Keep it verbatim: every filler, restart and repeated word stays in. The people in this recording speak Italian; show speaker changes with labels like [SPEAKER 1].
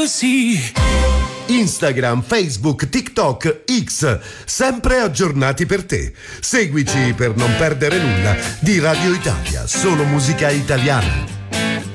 [SPEAKER 1] così.
[SPEAKER 2] Instagram, Facebook, TikTok, X, sempre aggiornati per te. Seguici per non perdere nulla di Radio Italia, solo musica italiana.